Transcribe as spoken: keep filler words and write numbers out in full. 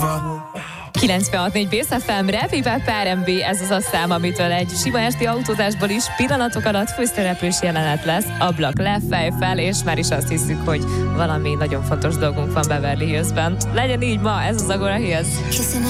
kilencvenhat négy Bész ef em, Rap Hip Hop er en bé, ez az a szám, amitől egy sima esti autózásból is pillanatok alatt főszereplős jelenet lesz, ablak le, fej fel, és már is azt hiszük, hogy valami nagyon fontos dolgunk van Beverly Hillsben. Legyen így ma, ez az Agora Hills.